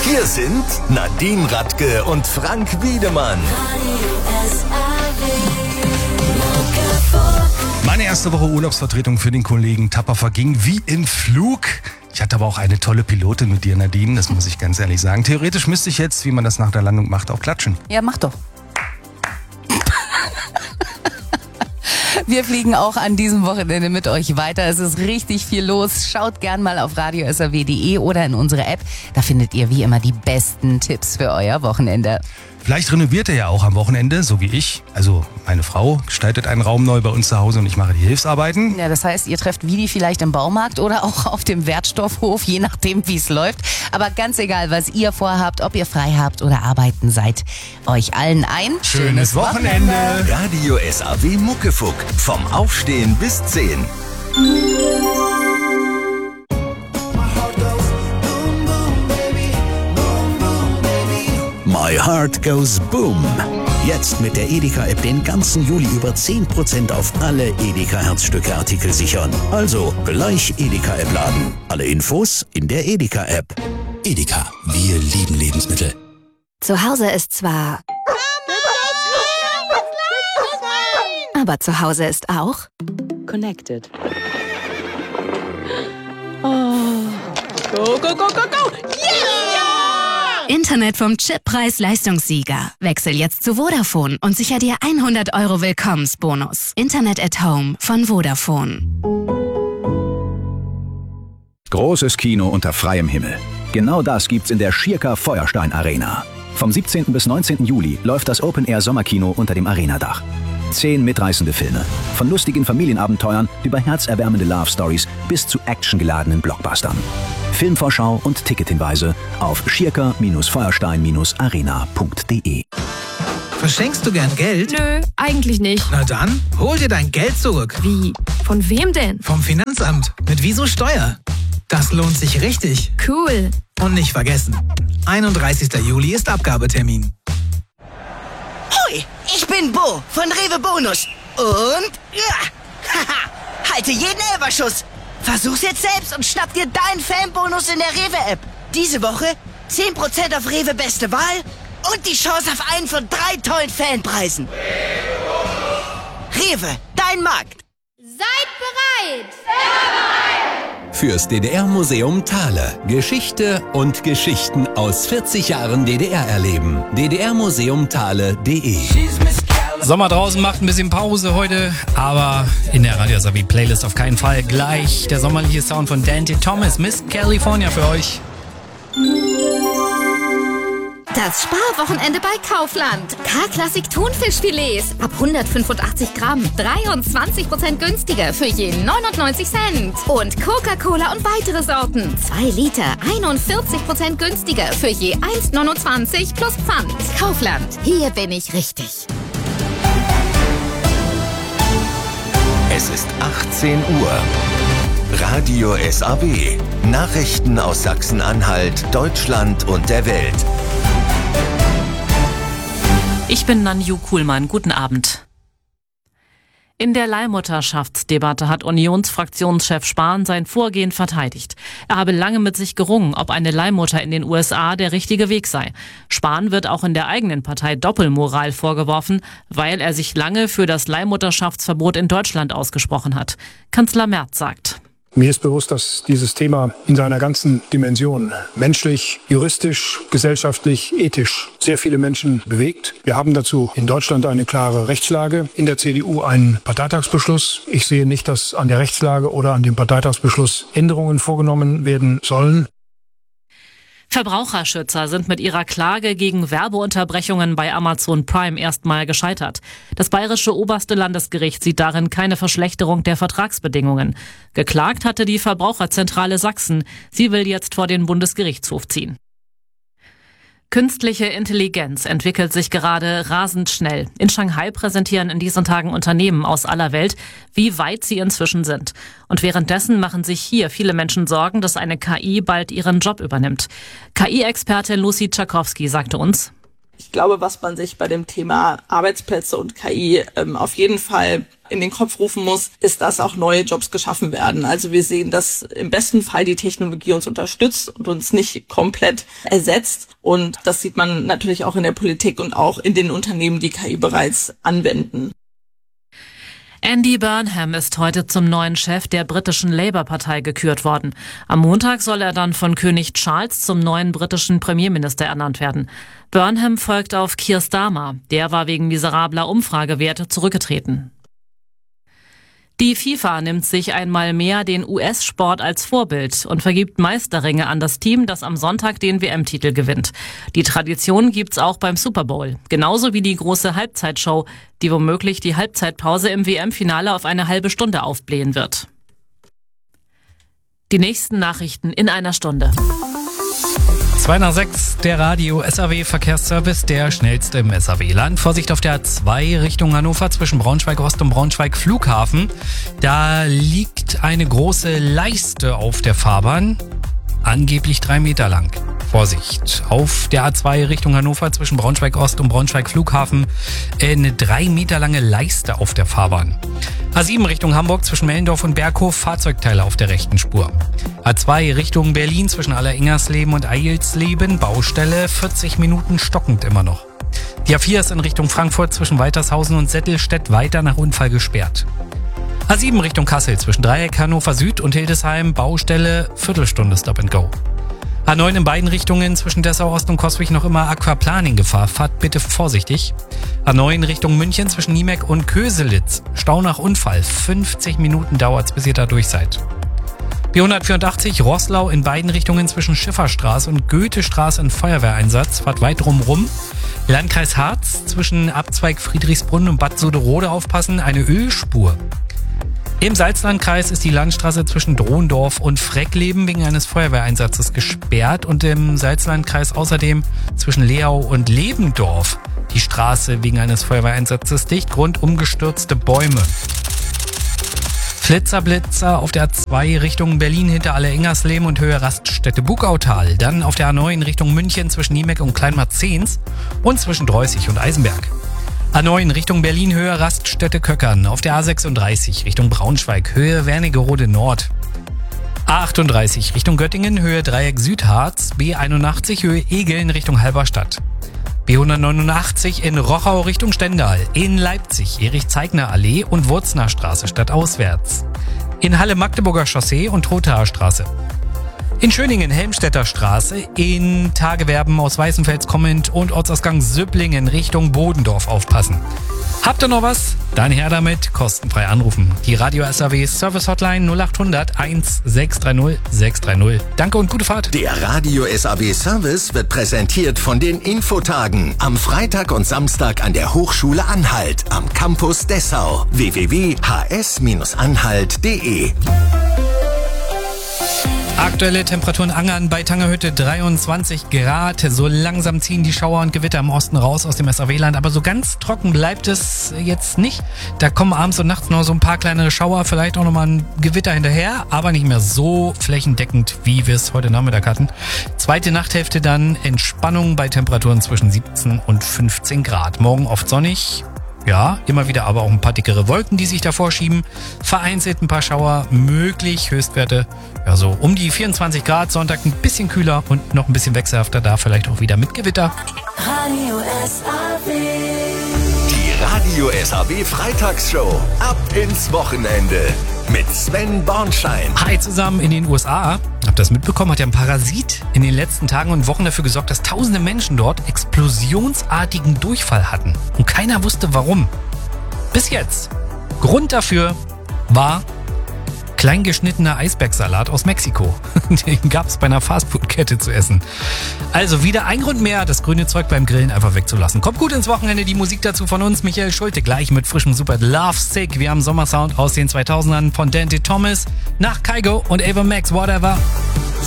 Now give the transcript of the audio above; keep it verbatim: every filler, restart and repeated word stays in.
Hier sind Nadine Radke und Frank Wiedemann. Meine erste Woche Urlaubsvertretung für den Kollegen Tapper verging wie im Flug. Ich hatte aber auch eine tolle Pilotin mit dir, Nadine, das muss ich ganz ehrlich sagen. Theoretisch müsste ich jetzt, wie man das nach der Landung macht, auch klatschen. Ja, mach doch. Wir fliegen auch an diesem Wochenende mit euch weiter. Es ist richtig viel los. Schaut gern mal auf radio s r w punkt d e oder in unsere App. Da findet ihr wie immer die besten Tipps für euer Wochenende. Vielleicht renoviert ihr ja auch am Wochenende, so wie ich. Also meine Frau gestaltet einen Raum neu bei uns zu Hause und ich mache die Hilfsarbeiten. Ja, das heißt, ihr trefft Vidi vielleicht im Baumarkt oder auch auf dem Wertstoffhof, je nachdem, wie es läuft. Aber ganz egal, was ihr vorhabt, ob ihr frei habt oder arbeiten seid, euch allen ein schönes Wochenende. Radio S A W Muckefuck. Vom Aufstehen bis zehn. My Heart Goes Boom. Jetzt mit der Edeka-App den ganzen Juli über zehn Prozent auf alle Edeka-Herzstücke-Artikel sichern. Also gleich Edeka-App laden. Alle Infos in der Edeka-App. Edeka, wir lieben Lebensmittel. Zu Hause ist zwar... Aber zu Hause ist auch... Connected. Oh. Go, go, go, go, go! Yeah! Internet vom Chippreis-Leistungssieger. Wechsel jetzt zu Vodafone und sicher dir hundert Euro Willkommensbonus. Internet at Home von Vodafone. Großes Kino unter freiem Himmel. Genau das gibt's in der Schirker Feuerstein Arena. Vom siebzehnten bis neunzehnten Juli läuft das Open-Air-Sommerkino unter dem Arenadach. Zehn mitreißende Filme. Von lustigen Familienabenteuern über herzerwärmende Love-Stories bis zu actiongeladenen Blockbustern. Filmvorschau und Tickethinweise auf schirker Feuerstein arena punkt d e. Verschenkst du gern Geld? Nö, eigentlich nicht. Na dann, hol dir dein Geld zurück. Wie? Von wem denn? Vom Finanzamt. Mit Wieso Steuer. Das lohnt sich richtig. Cool. Und nicht vergessen, einunddreißigsten Juli ist Abgabetermin. Hui, ich bin Bo von Rewe Bonus. Und, ja, haha, halte jeden Elberschuss. Versuch's jetzt selbst und schnapp dir deinen Fanbonus in der Rewe-App. Diese Woche zehn Prozent auf Rewe Beste Wahl und die Chance auf einen von drei tollen Fanpreisen. Rewe, dein Markt. Seid bereit! Sehr bereit! Fürs D D R-Museum Thale. Geschichte und Geschichten aus vierzig Jahren D D R erleben. d d r museum thale punkt d e. Sommer draußen macht ein bisschen Pause heute, aber in der Radio S A W Playlist auf keinen Fall. Gleich der sommerliche Sound von Dante Thomas, Miss California für euch. Das Sparwochenende bei Kaufland. K-Klassik Thunfischfilets ab hundertfünfundachtzig Gramm, dreiundzwanzig Prozent günstiger für je neunundneunzig Cent. Und Coca-Cola und weitere Sorten. zwei Liter, einundvierzig Prozent günstiger für je eins neunundzwanzig plus Pfand. Kaufland, hier bin ich richtig. Es ist achtzehn Uhr. Radio S A W. Nachrichten aus Sachsen-Anhalt, Deutschland und der Welt. Ich bin Nanju Kuhlmann. Guten Abend. In der Leihmutterschaftsdebatte hat Unionsfraktionschef Spahn sein Vorgehen verteidigt. Er habe lange mit sich gerungen, ob eine Leihmutter in den U S A der richtige Weg sei. Spahn wird auch in der eigenen Partei Doppelmoral vorgeworfen, weil er sich lange für das Leihmutterschaftsverbot in Deutschland ausgesprochen hat. Kanzler Merz sagt: Mir ist bewusst, dass dieses Thema in seiner ganzen Dimension menschlich, juristisch, gesellschaftlich, ethisch sehr viele Menschen bewegt. Wir haben dazu in Deutschland eine klare Rechtslage, in der C D U einen Parteitagsbeschluss. Ich sehe nicht, dass an der Rechtslage oder an dem Parteitagsbeschluss Änderungen vorgenommen werden sollen. Verbraucherschützer sind mit ihrer Klage gegen Werbeunterbrechungen bei Amazon Prime erstmal gescheitert. Das bayerische oberste Landesgericht sieht darin keine Verschlechterung der Vertragsbedingungen. Geklagt hatte die Verbraucherzentrale Sachsen. Sie will jetzt vor den Bundesgerichtshof ziehen. Künstliche Intelligenz entwickelt sich gerade rasend schnell. In Shanghai präsentieren in diesen Tagen Unternehmen aus aller Welt, wie weit sie inzwischen sind. Und währenddessen machen sich hier viele Menschen Sorgen, dass eine K I bald ihren Job übernimmt. K I-Expertin Lucy Tschakowski sagte uns: Ich glaube, was man sich bei dem Thema Arbeitsplätze und K I ähm, auf jeden Fall in den Kopf rufen muss, ist, dass auch neue Jobs geschaffen werden. Also wir sehen, dass im besten Fall die Technologie uns unterstützt und uns nicht komplett ersetzt. Und das sieht man natürlich auch in der Politik und auch in den Unternehmen, die K I bereits anwenden. Andy Burnham ist heute zum neuen Chef der britischen Labour-Partei gekürt worden. Am Montag soll er dann von König Charles zum neuen britischen Premierminister ernannt werden. Burnham folgt auf Keir Starmer. Der war wegen miserabler Umfragewerte zurückgetreten. Die FIFA nimmt sich einmal mehr den U S-Sport als Vorbild und vergibt Meisterringe an das Team, das am Sonntag den W M-Titel gewinnt. Die Tradition gibt's auch beim Super Bowl. Genauso wie die große Halbzeitshow, die womöglich die Halbzeitpause im W M-Finale auf eine halbe Stunde aufblähen wird. Die nächsten Nachrichten in einer Stunde. zwei nach sechs, der Radio S A W Verkehrsservice, der schnellste im S A W-Land. Vorsicht auf der A zwei Richtung Hannover zwischen Braunschweig Ost und Braunschweig Flughafen. Da liegt eine große Leiste auf der Fahrbahn, angeblich drei Meter lang. Vorsicht, auf der A zwei Richtung Hannover zwischen Braunschweig Ost und Braunschweig Flughafen eine drei Meter lange Leiste auf der Fahrbahn. A sieben Richtung Hamburg zwischen Mellendorf und Berghof, Fahrzeugteile auf der rechten Spur. A zwei Richtung Berlin zwischen Alleringersleben und Eilsleben, Baustelle, vierzig Minuten stockend immer noch. Die A vier ist in Richtung Frankfurt zwischen Weitershausen und Settelstedt weiter nach Unfall gesperrt. A sieben Richtung Kassel zwischen Dreieck Hannover Süd und Hildesheim, Baustelle, Viertelstunde Stop and Go. A neun in beiden Richtungen zwischen Dessau Ost und Coswig noch immer Aquaplaning-Gefahr. Fahrt bitte vorsichtig. A neun Richtung München zwischen Niemeck und Köselitz. Stau nach Unfall. fünfzig Minuten dauert's, bis ihr da durch seid. B hundertvierundachtzig Roßlau in beiden Richtungen zwischen Schifferstraße und Goethestraße in Feuerwehreinsatz. Fahrt weit drumrum. Landkreis Harz zwischen Abzweig Friedrichsbrunn und Bad Soderode aufpassen. Eine Ölspur. Im Salzlandkreis ist die Landstraße zwischen Drohendorf und Freckleben wegen eines Feuerwehreinsatzes gesperrt und im Salzlandkreis außerdem zwischen Leau und Lebendorf die Straße wegen eines Feuerwehreinsatzes dicht, Grund umgestürzte Bäume. Flitzerblitzer auf der A zwei Richtung Berlin hinter Alleringersleben und Höhe Raststätte Bugautal, dann auf der A neun Richtung München zwischen Niemeck und Kleinmarzens und zwischen Dreußig und Eisenberg. A neun Richtung Berlin, Höhe Raststätte Köckern. Auf der A sechsunddreißig Richtung Braunschweig, Höhe Wernigerode Nord. A achtunddreißig Richtung Göttingen, Höhe Dreieck Südharz. B einundachtzig Höhe Egeln Richtung Halberstadt. B hundertneunundachtzig in Rochau Richtung Stendal. In Leipzig Erich-Zeigner-Allee und Wurzner Straße stadtauswärts. In Halle Magdeburger Chaussee und Trothaer Straße. In Schöningen Helmstedter Straße, in Tagewerben aus Weißenfels kommend und Ortsausgang Süpplingen Richtung Bodendorf aufpassen. Habt ihr noch was? Dann her damit, kostenfrei anrufen. Die Radio S A W Service Hotline null achthundert eins sechs drei null sechs drei null. Danke und gute Fahrt. Der Radio S A W Service wird präsentiert von den Infotagen am Freitag und Samstag an der Hochschule Anhalt am Campus Dessau. w w w punkt h s anhalt punkt d e. Aktuelle Temperaturen Angern bei Tangerhütte dreiundzwanzig Grad. So langsam ziehen die Schauer und Gewitter im Osten raus aus dem S A W-Land. Aber so ganz trocken bleibt es jetzt nicht. Da kommen abends und nachts noch so ein paar kleinere Schauer, vielleicht auch nochmal ein Gewitter hinterher. Aber nicht mehr so flächendeckend, wie wir es heute Nachmittag hatten. Zweite Nachthälfte dann Entspannung bei Temperaturen zwischen siebzehn und fünfzehn Grad. Morgen oft sonnig. Ja, immer wieder aber auch ein paar dickere Wolken, die sich davor schieben. Vereinzelt ein paar Schauer möglich. Höchstwerte ja so um die vierundzwanzig Grad. Sonntag ein bisschen kühler und noch ein bisschen wechselhafter. Da vielleicht auch wieder mit Gewitter. Radio S A W. Die Radio S A W Freitagsshow. Ab ins Wochenende. Mit Sven Bornschein. Hi zusammen in den U S A. Habt ihr das mitbekommen? Hat ja ein Parasit in den letzten Tagen und Wochen dafür gesorgt, dass tausende Menschen dort explosionsartigen Durchfall hatten. Und keiner wusste warum. Bis jetzt. Grund dafür war kleingeschnittener Eisbergsalat aus Mexiko. Den gab's bei einer Fastfood-Kette zu essen. Also wieder ein Grund mehr, das grüne Zeug beim Grillen einfach wegzulassen. Kommt gut ins Wochenende, die Musik dazu von uns, Michael Schulte, gleich mit frischem Super Love Sick. Wir haben Sommersound aus den zweitausendern von Dante Thomas nach Kygo und Ava Max, Whatever.